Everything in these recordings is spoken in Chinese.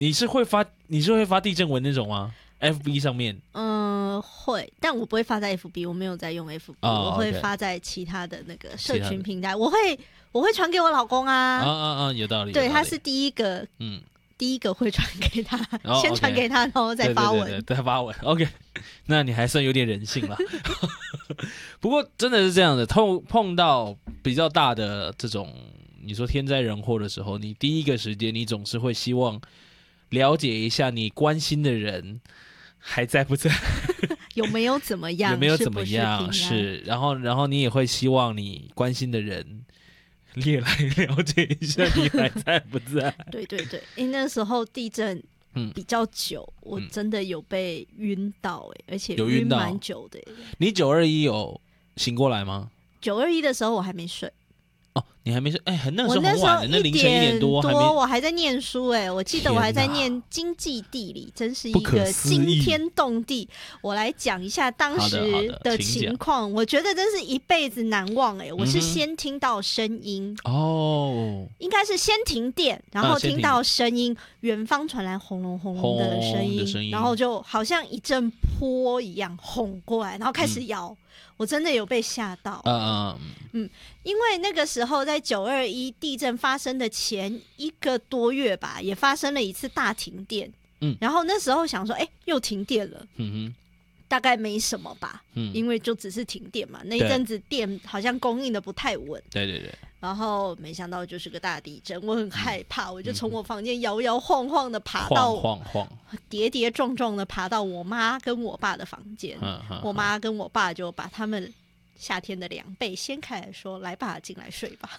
你是会发地震文那种吗？FB 上面？ 会，但我不会发在 FB， 我没有在用 FB，我会发在其他的那个社群平台，我会传给我老公啊。 有道理。 对，他是第一个会传给他，先传给他，然后再发文。 对，再发文。OK， 那你还算有点人性啦。不过真的是这样的，碰到比较大的这种你说天灾人祸的时候，你第一个时间你总是会希望了解一下你关心的人还在不在， 有没有怎么样， 有没有怎么样， 是，然后你也会希望你关心的人列来了解一下你还在不在。 对对对，因为那时候地震比较久，我真的有被晕到而且晕蛮久的。 你921有醒过来吗 ？921的时候我还没睡。 哦，你还没睡？那个时候很晚了，那凌晨1点多， 我还在念书我记得我还在念经济地理，真是一个惊天动地。我来讲一下当时的情况，我觉得真是一辈子难忘我是先听到声音应该是先停电，然后听到声音，远方传来轰隆轰隆的声音，然后就好像一阵波一样轰过来，然后开始摇。我真的有被吓到，因为那个时候在921地震发生的前1个多月吧，也发生了一次大停电，然后那时候想说，又停电了，大概没什么吧，因为就只是停电嘛，那一阵子电好像供应的不太稳， 对， 然后没想到就是个大地震，我很害怕，我就从我房间摇摇晃晃的爬到跌跌撞撞的爬到我妈跟我爸的房间，我妈跟我爸就把他们夏天的2倍掀开来说，来吧，进来睡吧。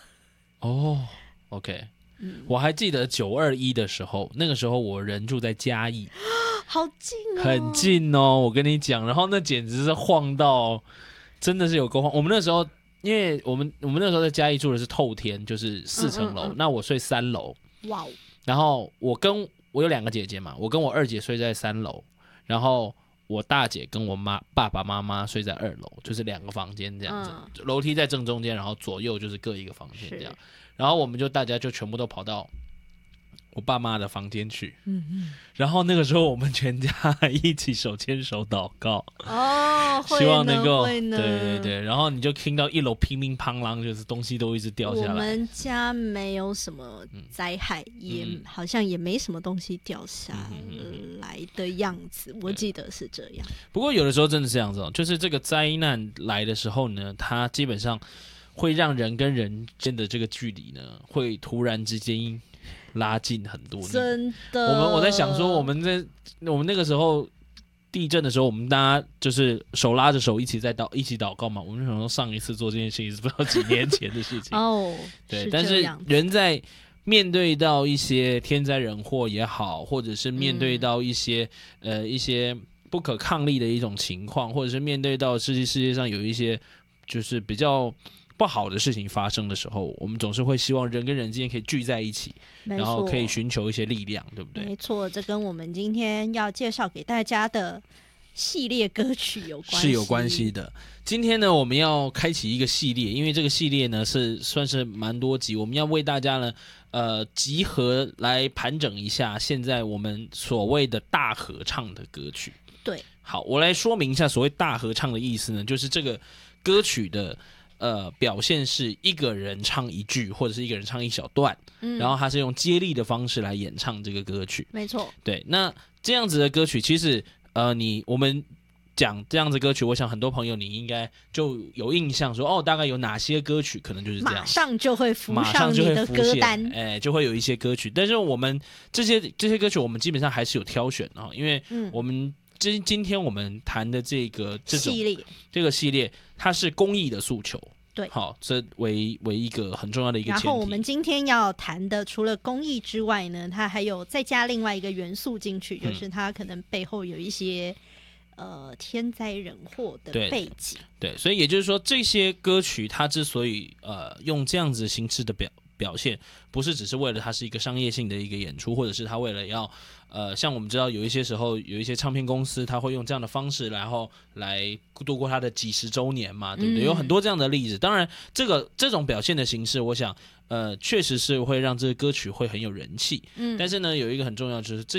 OK，我还记得921的时候，那个时候我人住在嘉义， 好近很近我跟你讲，然后那简直是晃到真的是有够晃。我们那时候因为我们那时候在嘉义住的是透天，就是4层楼，那我睡3楼，哇！然后我有2个姐姐嘛，我跟我2姐睡在3楼，然后我大姐跟我爸爸妈妈睡在2楼，就是2个房间这样子，楼梯在正中间，然后左右就是各一个房间这样，然后我们大家就全部都跑到我爸妈的房间去，然后那个时候我们全家一起手牵手祷告，希望能够对，然后你就听到1楼乒乒乓啷，就是东西都一直掉下来。 我们家没有什么灾害，也好像也没什么东西掉下来的样子，我记得是这样。 不过有的时候真的是这样子就是这个灾难来的时候呢，它基本上会让人跟人间的这个距离呢，会突然之间拉近很多。 真的， 我在想说，我们那个时候地震的时候，我们大家就是手拉着手一起祷告嘛。我们想说上一次做这件事情是不知道几年前的事情对，但是人在面对到一些天灾人祸也好，或者是面对到一些不可抗力的一种情况，或者是面对到世界上有一些就是比较不好的事情发生的时候，我们总是会希望人跟人之间可以聚在一起，然后可以寻求一些力量，对不对？ 没错，这跟我们今天要介绍给大家的系列歌曲有关系， 是有关系的。今天呢，我们要开启一个系列，因为这个系列呢算是蛮多集，我们要为大家呢集合来盘整一下现在我们所谓的大合唱的歌曲。 对， 好，我来说明一下所谓大合唱的意思呢，就是这个歌曲的表现是一个人唱一句，或者是一个人唱一小段，然后他是用接力的方式来演唱这个歌曲。 没错， 对。那这样子的歌曲，其实我们讲这样子歌曲，我想很多朋友你应该就有印象说，大概有哪些歌曲可能就是这样， 马上就会浮上你的歌单， 就会有一些歌曲。但是我们这些歌曲，我们基本上还是有挑选因为我们今天我们谈的这个系列，它是公益的诉求。 对， 好，这为一个很重要的一个前提。 然后我们今天要谈的，除了公益之外呢，它还有再加另外一个元素进去，就是它可能背后有一些天灾人祸的背景。 对，所以也就是说，这些歌曲它之所以用这样子形式的表现，不是只是为了它是一个商业性的一个演出，或者是它为了要像我们知道有一些时候有一些唱片公司，它会用这样的方式，然后来度过它的几十周年嘛，对不对？有很多这样的例子。当然，这种表现的形式，我想确实是会让这个歌曲会很有人气。但是呢，有一个很重要就是这